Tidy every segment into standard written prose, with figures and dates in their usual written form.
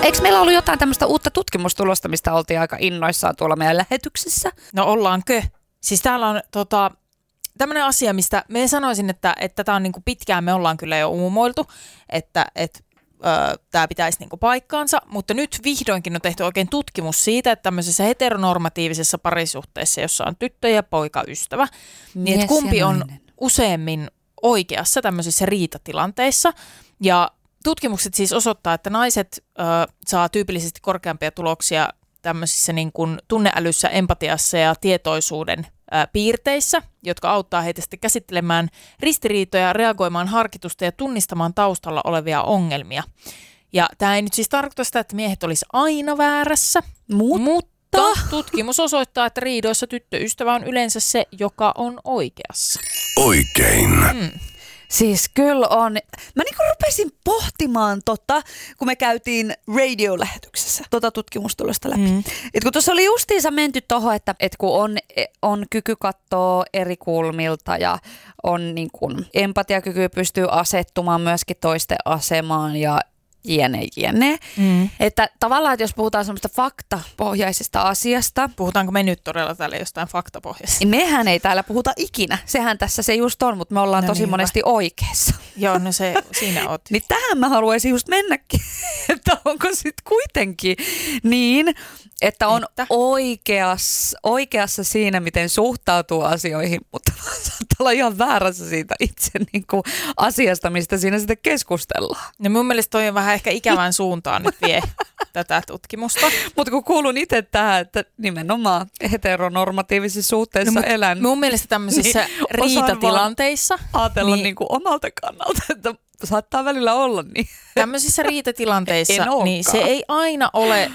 Eikö meillä ollut jotain tämmöistä uutta tutkimustulosta, mistä oltiin aika innoissaan tuolla meidän lähetyksessä? No ollaankö? Siis täällä on tämmöinen asia, mistä me sanoisin, että tämä on niinku pitkään, me ollaan kyllä jo uumoiltu, että tämä pitäisi niinku paikkaansa, mutta nyt vihdoinkin on tehty oikein tutkimus siitä, että tämmöisessä heteronormatiivisessa parisuhteessa, jossa on tyttö ja poikaystävä, niin että kumpi on useammin oikeassa tämmöisissä riitatilanteissa. Ja tutkimukset siis osoittaa, että naiset saa tyypillisesti korkeampia tuloksia tämmöisissä niin kuin tunneälyssä, empatiassa ja tietoisuuden piirteissä, jotka auttaa heitä sitten käsittelemään ristiriitoja, reagoimaan harkitusta ja tunnistamaan taustalla olevia ongelmia. Ja tämä ei nyt siis tarkoita sitä, että miehet olisi aina väärässä, mutta tutkimus osoittaa, että riidoissa tyttöystävä on yleensä se, joka on oikeassa. Oikein. Siis kyllä on. Mä niinku rupesin pohtimaan kun me käytiin radio-lähetyksessä tutkimustulosta läpi. Et kun tuossa oli justiinsa menty tohon, että kun on kyky katsoa eri kulmilta ja on niin kun empatiakyky pystyy asettumaan myöskin toisten asemaan ja jene. Että tavallaan, että jos puhutaan semmoista faktapohjaisesta asiasta. Puhutaanko me nyt todella täällä jostain faktapohjaisesta? Mehän ei täällä puhuta ikinä. Sehän tässä se just on, mutta me ollaan tosi monesti oikeassa. Joo, no se siinä oot. Niin tähän mä haluaisin just mennäkin, että onko sitten kuitenkin niin, että on oikeassa siinä, miten suhtautuu asioihin, mutta saattaa olla ihan väärässä siitä itse niin kuin asiasta, mistä siinä sitten keskustellaan. No mun mielestä toi on vähän ehkä ikävän suuntaan nyt vie tätä tutkimusta. Mutta kun kuulun itse tähän, että nimenomaan heteronormatiivisissa suhteissa elän. Mun mielestä tämmöisissä riitatilanteissa. Ajatella niin kuin omalta kannalta, että saattaa välillä olla niin. Tämmöisissä riitatilanteissa niin se ei aina ole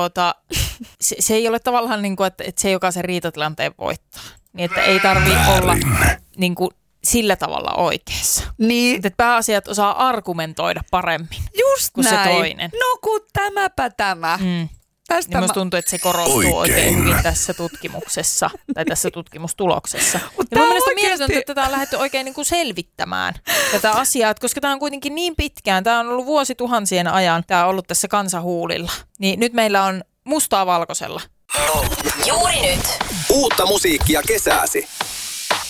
se ei ole tavallaan niin kuin, että se joka sen riitatilanteen voittaa. Niin että ei tarvitse olla niin kuin sillä tavalla oikeassa. Niin. Että pääasiat osaa argumentoida paremmin kuin näin. Se toinen. No kun tämä. Niin musta tuntuu, että se korostuu oikein hyvin tässä tutkimuksessa tai tässä tutkimustuloksessa. Ja mun mielestä mieletöntä, että tätä on lähdetty oikein niin kuin selvittämään tätä asiaa, koska tämä on kuitenkin niin pitkään, tämä on ollut vuosituhansien ajan, tämä on ollut tässä kansahuulilla. Niin nyt meillä on mustaa valkoisella. Juuri nyt. Uutta musiikkia kesääsi.